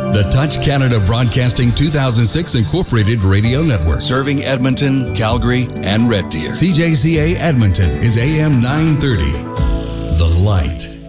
The Touch Canada Broadcasting 2006 Incorporated Radio Network. Serving Edmonton, Calgary, and Red Deer. CJCA Edmonton is AM 930. The Light.